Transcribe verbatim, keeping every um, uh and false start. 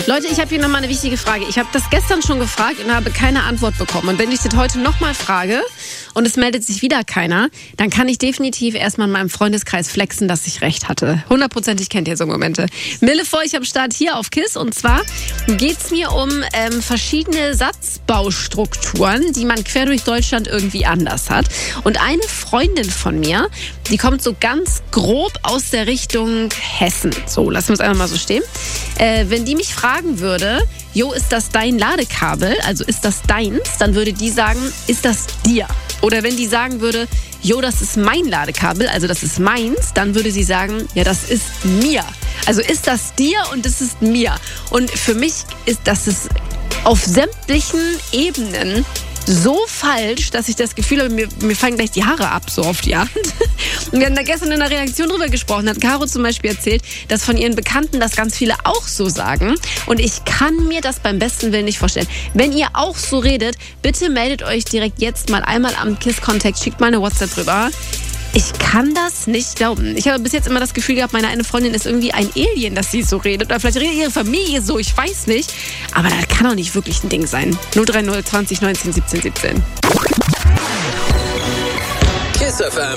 Leute, ich habe hier nochmal eine wichtige Frage. Ich habe das gestern schon gefragt und habe keine Antwort bekommen. Und wenn ich das heute nochmal frage und es meldet sich wieder keiner, dann kann ich definitiv erstmal in meinem Freundeskreis flexen, dass ich recht hatte. Hundertprozentig kennt ihr so Momente. Mille vor euch am Start hier auf KISS. Und zwar geht's mir um ähm, verschiedene Satzbaustrukturen, die man quer durch Deutschland irgendwie anders hat. Und eine Freundin von mir, die kommt so ganz grob aus der Richtung Hessen. So, lassen wir es einfach mal so stehen. Äh, wenn die mich fragen würde, jo, ist das dein Ladekabel, also ist das deins, dann würde die sagen, ist das dir? Oder wenn die sagen würde, jo, das ist mein Ladekabel, also das ist meins, dann würde sie sagen, ja, das ist mir. Also ist das dir und das ist mir. Und für mich ist das ist auf sämtlichen Ebenen so falsch, dass ich das Gefühl habe, mir, mir fallen gleich die Haare ab, so auf die Art. Und wir haben da gestern in einer Reaktion drüber gesprochen, hat Caro zum Beispiel erzählt, dass von ihren Bekannten das ganz viele auch so sagen. Und ich kann mir das beim besten Willen nicht vorstellen. Wenn ihr auch so redet, bitte meldet euch direkt jetzt mal einmal am KISS-Kontakt, schickt mal eine WhatsApp drüber. Ich kann das nicht glauben. Ich habe bis jetzt immer das Gefühl gehabt, meine eine Freundin ist irgendwie ein Alien, dass sie so redet. Oder vielleicht redet ihre Familie so, ich weiß nicht. Aber das kann doch nicht wirklich ein Ding sein. null drei null zwanzig neunzehn siebzehn siebzehn. KISS F M.